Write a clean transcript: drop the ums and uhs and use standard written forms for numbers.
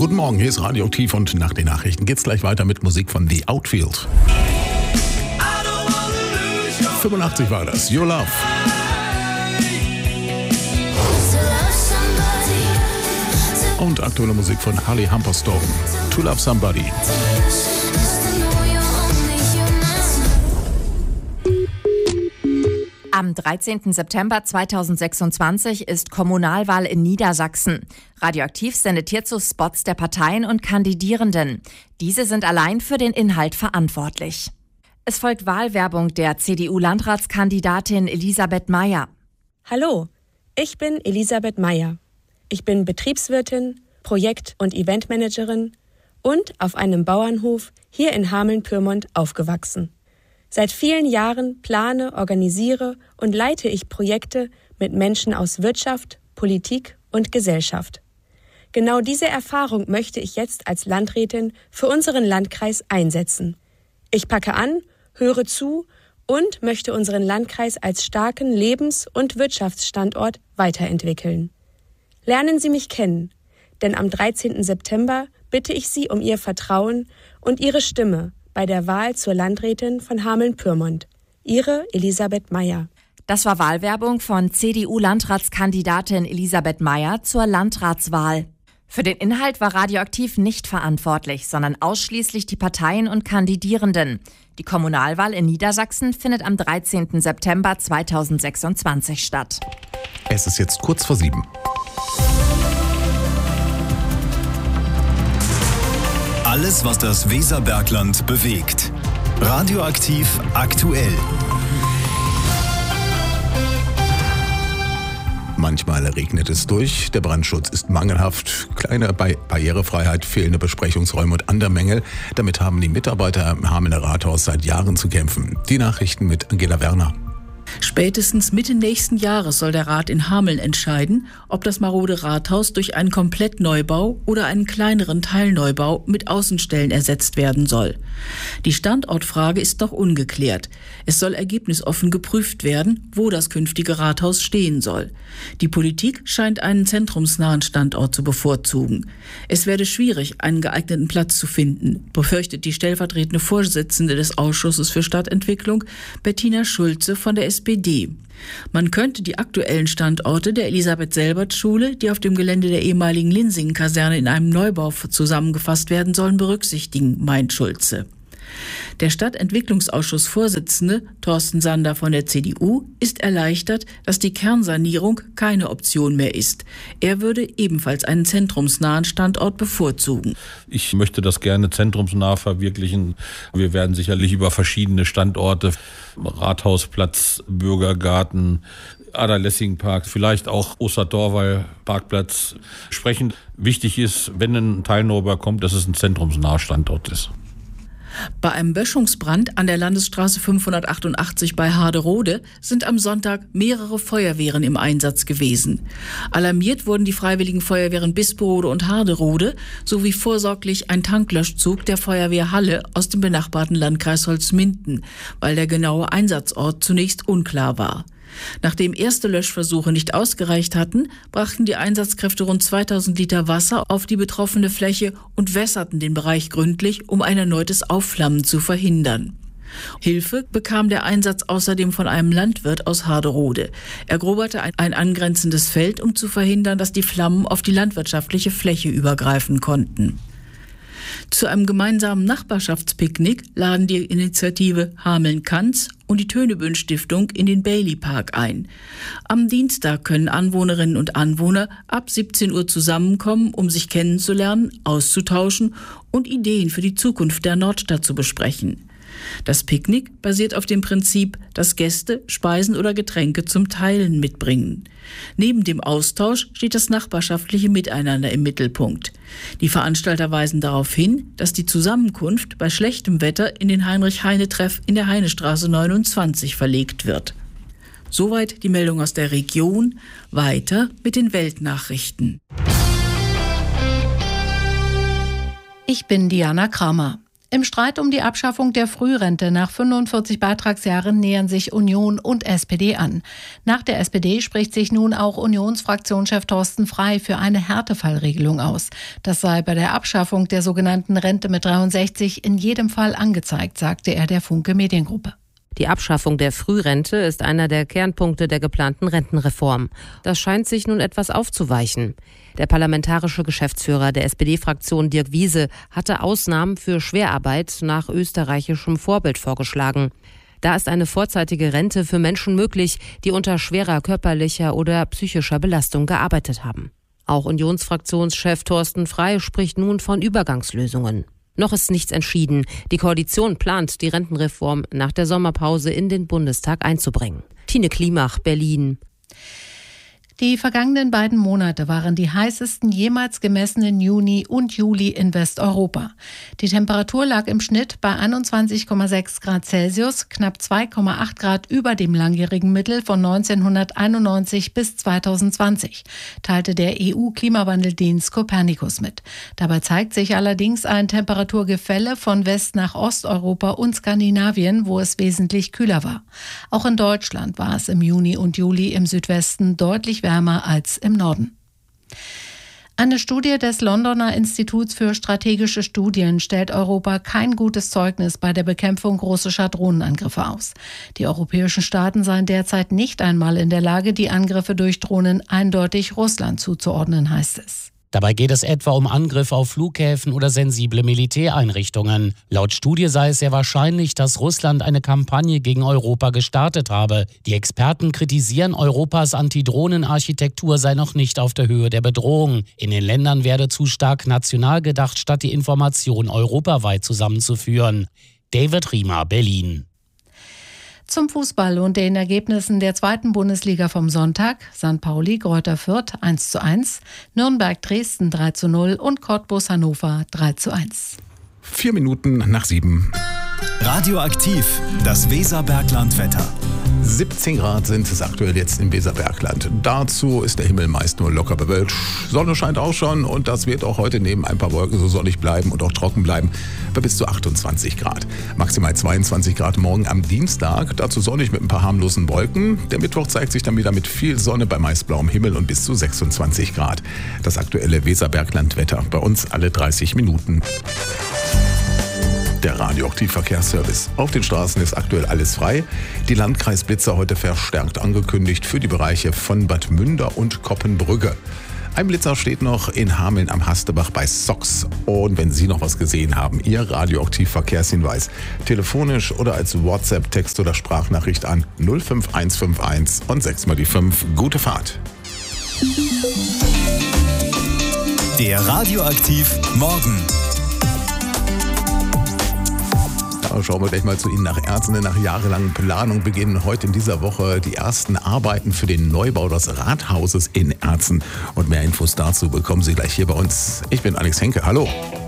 Guten Morgen, hier ist Radioaktiv und nach den Nachrichten geht's gleich weiter mit Musik von The Outfield. 85 war das, Your Love. Und aktuelle Musik von Harley Humperstone, To Love Somebody. Am 13. September 2026 ist Kommunalwahl in Niedersachsen. Radioaktiv sendet hierzu Spots der Parteien und Kandidierenden. Diese sind allein für den Inhalt verantwortlich. Es folgt Wahlwerbung der CDU-Landratskandidatin Elisabeth Meyer. Hallo, ich bin Elisabeth Meyer. Ich bin Betriebswirtin, Projekt- und Eventmanagerin und auf einem Bauernhof hier in Hameln-Pyrmont aufgewachsen. Seit vielen Jahren plane, organisiere und leite ich Projekte mit Menschen aus Wirtschaft, Politik und Gesellschaft. Genau diese Erfahrung möchte ich jetzt als Landrätin für unseren Landkreis einsetzen. Ich packe an, höre zu und möchte unseren Landkreis als starken Lebens- und Wirtschaftsstandort weiterentwickeln. Lernen Sie mich kennen, denn am 13. September bitte ich Sie um Ihr Vertrauen und Ihre Stimme bei der Wahl zur Landrätin von Hameln-Pyrmont. Ihre Elisabeth Meyer. Das war Wahlwerbung von CDU-Landratskandidatin Elisabeth Meyer zur Landratswahl. Für den Inhalt war Radioaktiv nicht verantwortlich, sondern ausschließlich die Parteien und Kandidierenden. Die Kommunalwahl in Niedersachsen findet am 13. September 2026 statt. Es ist jetzt kurz vor 7. Alles, was das Weserbergland bewegt. Radioaktiv aktuell. Manchmal regnet es durch, der Brandschutz ist mangelhaft, kleine Barrierefreiheit, fehlende Besprechungsräume und andere Mängel. Damit haben die Mitarbeiter im Hamelner Rathaus seit Jahren zu kämpfen. Die Nachrichten mit Angela Werner. Spätestens Mitte nächsten Jahres soll der Rat in Hameln entscheiden, ob das marode Rathaus durch einen Komplettneubau oder einen kleineren Teilneubau mit Außenstellen ersetzt werden soll. Die Standortfrage ist noch ungeklärt. Es soll ergebnisoffen geprüft werden, wo das künftige Rathaus stehen soll. Die Politik scheint einen zentrumsnahen Standort zu bevorzugen. Es werde schwierig, einen geeigneten Platz zu finden, befürchtet die stellvertretende Vorsitzende des Ausschusses für Stadtentwicklung, Bettina Schulze von der SPD. Man könnte die aktuellen Standorte der Elisabeth-Selbert-Schule, die auf dem Gelände der ehemaligen Linsingen-Kaserne in einem Neubau zusammengefasst werden sollen, berücksichtigen, meint Schulze. Der Stadtentwicklungsausschussvorsitzende Thorsten Sander von der CDU ist erleichtert, dass die Kernsanierung keine Option mehr ist. Er würde ebenfalls einen zentrumsnahen Standort bevorzugen. Ich möchte das gerne zentrumsnah verwirklichen. Wir werden sicherlich über verschiedene Standorte, Rathausplatz, Bürgergarten, Ada-Lessing-Park, vielleicht auch Osterdorwall-Parkplatz sprechen. Wichtig ist, wenn ein Teilneubau kommt, dass es ein zentrumsnaher Standort ist. Bei einem Böschungsbrand an der Landesstraße 588 bei Haderode sind am Sonntag mehrere Feuerwehren im Einsatz gewesen. Alarmiert wurden die Freiwilligen Feuerwehren Bisperode und Haderode sowie vorsorglich ein Tanklöschzug der Feuerwehr Halle aus dem benachbarten Landkreis Holzminden, weil der genaue Einsatzort zunächst unklar war. Nachdem erste Löschversuche nicht ausgereicht hatten, brachten die Einsatzkräfte rund 2000 Liter Wasser auf die betroffene Fläche und wässerten den Bereich gründlich, um ein erneutes Aufflammen zu verhindern. Hilfe bekam der Einsatz außerdem von einem Landwirt aus Haderode. Er groberte ein angrenzendes Feld, um zu verhindern, dass die Flammen auf die landwirtschaftliche Fläche übergreifen konnten. Zu einem gemeinsamen Nachbarschaftspicknick laden die Initiative Hameln-Kann's und die Tönebühn-Stiftung in den Bailey-Park ein. Am Dienstag können Anwohnerinnen und Anwohner ab 17 Uhr zusammenkommen, um sich kennenzulernen, auszutauschen und Ideen für die Zukunft der Nordstadt zu besprechen. Das Picknick basiert auf dem Prinzip, dass Gäste Speisen oder Getränke zum Teilen mitbringen. Neben dem Austausch steht das nachbarschaftliche Miteinander im Mittelpunkt. Die Veranstalter weisen darauf hin, dass die Zusammenkunft bei schlechtem Wetter in den Heinrich-Heine-Treff in der Heinestraße 29 verlegt wird. Soweit die Meldung aus der Region. Weiter mit den Weltnachrichten. Ich bin Diana Kramer. Im Streit um die Abschaffung der Frührente nach 45 Beitragsjahren nähern sich Union und SPD an. Nach der SPD spricht sich nun auch Unionsfraktionschef Thorsten Frey für eine Härtefallregelung aus. Das sei bei der Abschaffung der sogenannten Rente mit 63 in jedem Fall angezeigt, sagte er der Funke Mediengruppe. Die Abschaffung der Frührente ist einer der Kernpunkte der geplanten Rentenreform. Das scheint sich nun etwas aufzuweichen. Der parlamentarische Geschäftsführer der SPD-Fraktion Dirk Wiese hatte Ausnahmen für Schwerarbeit nach österreichischem Vorbild vorgeschlagen. Da ist eine vorzeitige Rente für Menschen möglich, die unter schwerer körperlicher oder psychischer Belastung gearbeitet haben. Auch Unionsfraktionschef Thorsten Frey spricht nun von Übergangslösungen. Noch ist nichts entschieden. Die Koalition plant, die Rentenreform nach der Sommerpause in den Bundestag einzubringen. Tine Klimach, Berlin. Die vergangenen beiden Monate waren die heißesten jemals gemessenen Juni und Juli in Westeuropa. Die Temperatur lag im Schnitt bei 21,6 Grad Celsius, knapp 2,8 Grad über dem langjährigen Mittel von 1991 bis 2020, teilte der EU-Klimawandeldienst Copernicus mit. Dabei zeigt sich allerdings ein Temperaturgefälle von West nach Osteuropa und Skandinavien, wo es wesentlich kühler war. Auch in Deutschland war es im Juni und Juli im Südwesten deutlich wärmer als im Norden. Eine Studie des Londoner Instituts für strategische Studien stellt Europa kein gutes Zeugnis bei der Bekämpfung russischer Drohnenangriffe aus. Die europäischen Staaten seien derzeit nicht einmal in der Lage, die Angriffe durch Drohnen eindeutig Russland zuzuordnen, heißt es. Dabei geht es etwa um Angriffe auf Flughäfen oder sensible Militäreinrichtungen. Laut Studie sei es sehr wahrscheinlich, dass Russland eine Kampagne gegen Europa gestartet habe. Die Experten kritisieren, Europas Antidrohnenarchitektur sei noch nicht auf der Höhe der Bedrohung. In den Ländern werde zu stark national gedacht, statt die Information europaweit zusammenzuführen. David Riemer, Berlin. Zum Fußball und den Ergebnissen der zweiten Bundesliga vom Sonntag: St. Pauli, Greuther Fürth 1:1, Nürnberg, Dresden 3:0 und Cottbus, Hannover 3:1. 4 Minuten nach 7. Radioaktiv, das Weserbergland-Wetter. 17 Grad sind es aktuell jetzt im Weserbergland. Dazu ist der Himmel meist nur locker bewölkt. Sonne scheint auch schon und das wird auch heute neben ein paar Wolken so sonnig bleiben und auch trocken bleiben bei bis zu 28 Grad. Maximal 22 Grad morgen am Dienstag, dazu sonnig mit ein paar harmlosen Wolken. Der Mittwoch zeigt sich dann wieder mit viel Sonne bei meist blauem Himmel und bis zu 26 Grad. Das aktuelle Weserbergland-Wetter bei uns alle 30 Minuten. Der Radioaktiv-Verkehrsservice. Auf den Straßen ist aktuell alles frei. Die Landkreisblitzer heute verstärkt angekündigt für die Bereiche von Bad Münder und Koppenbrügge. Ein Blitzer steht noch in Hameln am Hastebach bei Sox. Und wenn Sie noch was gesehen haben, Ihr Radioaktiv-Verkehrshinweis, telefonisch oder als WhatsApp, Text oder Sprachnachricht an 05151 und 6 mal die 5. Gute Fahrt. Der Radioaktiv Morgen. Schauen wir gleich mal zu Ihnen nach Erzen. Nach jahrelangen Planung beginnen heute in dieser Woche die ersten Arbeiten für den Neubau des Rathauses in Erzen. Und mehr Infos dazu bekommen Sie gleich hier bei uns. Ich bin Alex Henke. Hallo.